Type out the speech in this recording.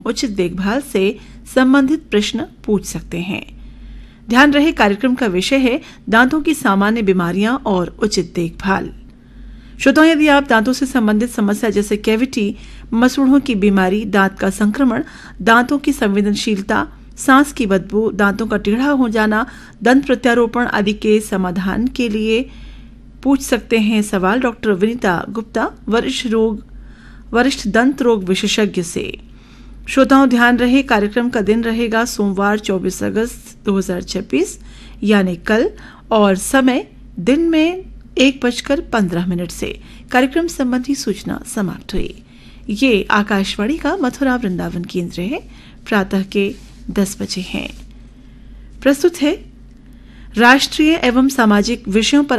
उचित देखभाल से संबंधित प्रश्न पूछ सकते हैं। ध्यान रहे कार्यक्रम का विषय है दांतों की सामान्य बीमारियां और उचित देखभाल। श्रोताओं, यदि आप दांतों से संबंधित समस्या जैसे कैविटी, मसूड़ों की बीमारी, दांत का संक्रमण, दांतों की संवेदनशीलता, सांस की बदबू, दांतों का टेढ़ा हो जाना, दंत प्रत्यारोपण आदि के समाधान के लिए पूछ सकते हैं सवाल डॉक्टर विनीता गुप्ता, वरिष्ठ दंत रोग विशेषज्ञ से। श्रोताओं, ध्यान रहे कार्यक्रम का दिन रहेगा सोमवार 24 अगस्त 2026 यानी कल, और समय दिन में 1:15 से। कार्यक्रम संबंधी सूचना समाप्त हुई। ये आकाशवाणी का मथुरा वृंदावन केंद्र है। प्रातः के 10 बजे हैं। प्रस्तुत है राष्ट्रीय एवं सामाजिक विषयों पर